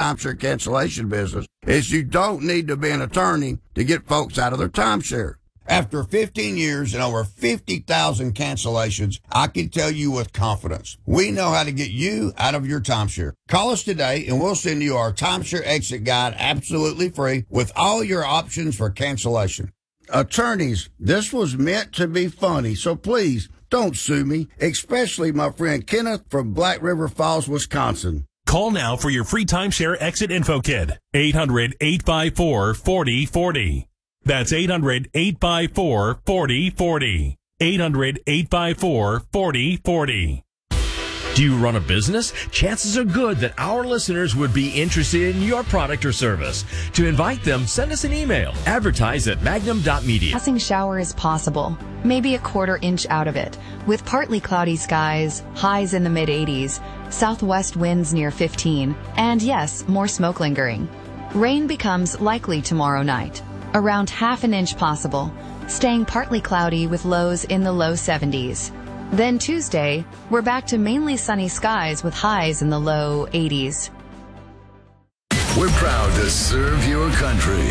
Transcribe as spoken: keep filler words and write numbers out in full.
timeshare cancellation business is you don't need to be an attorney to get folks out of their timeshare. After fifteen years and over fifty thousand cancellations, I can tell you with confidence, we know how to get you out of your timeshare. Call us today and we'll send you our timeshare exit guide absolutely free with all your options for cancellation. Attorneys, this was meant to be funny, so please don't sue me, especially my friend Kenneth from Black River Falls, Wisconsin. Call now for your free timeshare exit info kit. eight hundred, eight five four, four oh four oh. That's eight hundred, eight five four, four oh four oh. eight hundred, eight five four, four oh four oh. Do you run a business? Chances are good that our listeners would be interested in your product or service. To invite them, send us an email. Advertise at magnum dot media. Passing shower is possible, maybe a quarter inch out of it, with partly cloudy skies, highs in the mid eighties, southwest winds near fifteen, and yes, more smoke lingering. Rain becomes likely tomorrow night, around half an inch possible, staying partly cloudy with lows in the low seventies. Then Tuesday, we're back to mainly sunny skies with highs in the low eighties. We're proud to serve your country.